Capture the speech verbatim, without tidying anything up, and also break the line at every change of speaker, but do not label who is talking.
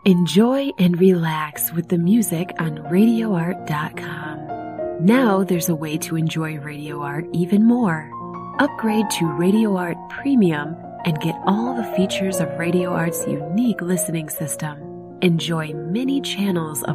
Enjoy and relax with the music on radio art dot com. Now there's a way to enjoy Radio Art even more. Upgrade to Radio Art Premium and get all the features of Radio Art's unique listening system. Enjoy many channels of